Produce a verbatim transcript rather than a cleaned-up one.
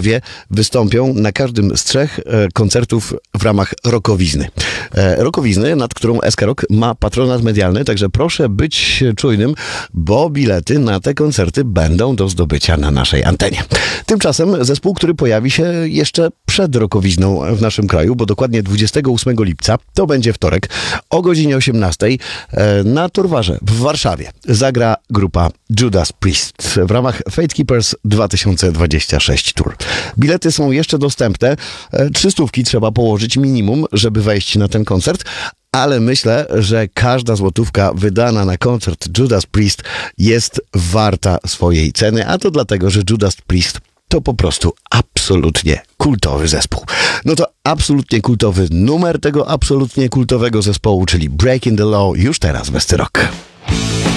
panowie wystąpią na każdym z trzech koncertów w ramach Rockowizny. Rockowizny, nad którą S K Rock ma patronat medialny, także proszę być czujnym, bo bilety na te koncerty będą do zdobycia na naszej antenie. Tymczasem zespół, który pojawi się jeszcze przed Rockowizną w naszym kraju, bo dokładnie dwudziestego ósmego lipca, to będzie wtorek, o godzinie osiemnastej na Torwarze w Warszawie zagra grupa Judas Priest w ramach Fate Keepers dwa tysiące dwudziesty szósty Tour. Bilety są jeszcze dostępne. Trzy stówki trzeba położyć minimum, żeby wejść na ten koncert, ale myślę, że każda złotówka wydana na koncert Judas Priest jest warta swojej ceny, a to dlatego, że Judas Priest to po prostu absolutnie kultowy zespół. No to absolutnie kultowy numer tego absolutnie kultowego zespołu, czyli Breaking the Law, już teraz w S C Rock.